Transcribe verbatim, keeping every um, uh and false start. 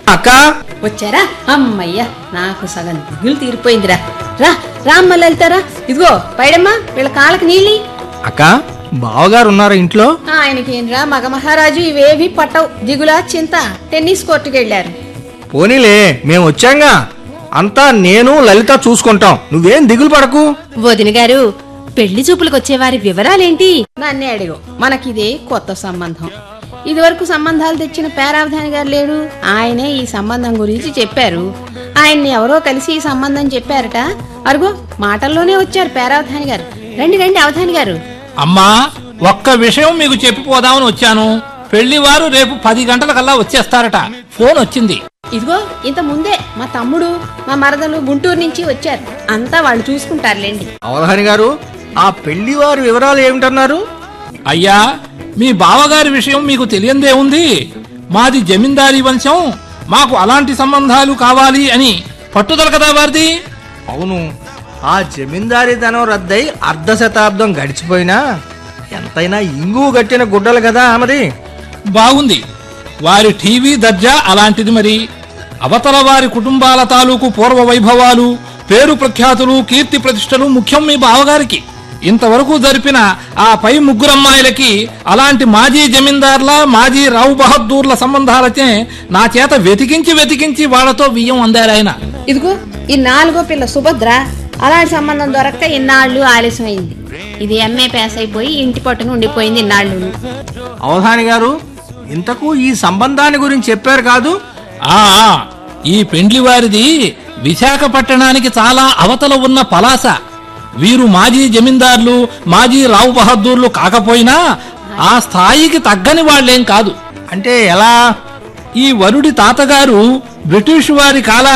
అక్క వచ్చారా? అమ్మయ్యా, నాకు సగం దిగులు తీరిపోయిందిరా. రా రామ్మ లలితారా, ఇదిగో పైడమ్మా, వీళ్ళ కాళ్ళకి నీళ్ళి. అక్క బావగారు ఉన్నారా ఇంట్లో? ఆయనకేంద్రా మగ మహారాజు, ఇవేవి పట్టవు. దిగులా చింత, టెన్నిస్ కోర్టుకు వెళ్ళారు. పోనీలే, మేము వచ్చాంగా, అంతా నేను లలిత చూసుకుంటాం, నువ్వేం దిగులు పడకు. వదిన గారు, పెళ్లి చూపులకు వచ్చేవారి వివరాలేంటి? నన్నే అడిగో, మనకిదే కొత్త సంబంధం. ఇదివరకు సంబంధాలు తెచ్చిన పేరావధాని గారు లేడు, ఆయనే ఈ సంబంధం గురించి చెప్పారు. ఆయన్ని ఎవరో కలిసి ఈ సంబంధం చెప్పారట. అరుగో మాటల్లోనే వచ్చారు పేరావధాని గారు. రండి రండి అవధాని గారు. అమ్మా, ఒక్క విషయం మీకు చెప్పిపోదామని వచ్చాను. పెళ్లివారు రేపు పది గంటలకల్లా వచ్చేస్తారట. ఫోన్ వచ్చింది. ఇదిగో ఇంత ముందే మా తమ్ముడు, మా మరదలు గుంటూరు నుంచి వచ్చారు. అంతా వాళ్ళు చూసుకుంటారులేండి. అవధాని గారు, ఆ పెళ్లి వారి వివరాలు ఏమిటన్నారు? అయ్యా, మీ బావగారి విషయం మీకు తెలియందే ఉంది. మాది జమీందారీ వంశం, మాకు అలాంటి సంబంధాలు కావాలి అని పట్టుదల కదా వారిది. అవును, ఆ జమీందారీ ధనం రద్దయి అర్ధ శతాబ్దం గడిచిపోయినా ఎంతైనా ఇంగు గట్టిన గుడ్డలు కదా ఆమెది. బాగుంది, వారి టీవీ దర్జా అలాంటిది. మరి అవతల వారి కుటుంబాల తాలూకు పూర్వ వైభవాలు, పేరు ప్రఖ్యాతులు, కీర్తి ప్రతిష్టలు ముఖ్యం మీ బావగారికి. ఇంతవరకు జరిపిన ఆ పై ముగ్గురమ్మాయిలకి అలాంటి మాజీ జమీందార్ల, మాజీ రావు బహద్దూర్ల సంబంధాలచే నా చేత వెతికించి వెతికించి వాళ్లతో బియ్యం అందారాయన. ఇదిగో ఈ నాలుగో పిల్ల సుభద్ర, అలాంటి సంబంధం దొరక్క ఇన్నాళ్ళు ఆలస్యమైంది. ఇది ఎంఏ పాస్ అయిపోయి ఇంటి పట్టున ఉండిపోయింది ఇన్నాళ్ళు. అవధాని గారు, ఇంతకు ఈ సంబంధాన్ని గురించి చెప్పారు కాదు? ఆ ఈ పెండ్లి వారిది విశాఖపట్టణానికి చాలా అవతల ఉన్న పలాస. వీరు మాజీ జమీందార్లు, మాజీ రావు బహద్దూర్లు కాకపోయినా ఆ స్థాయికి తగ్గని వాళ్లేం కాదు. అంటే ఎలా? ఈ వరుడి తాతగారు బ్రిటిష్ వారి కాలా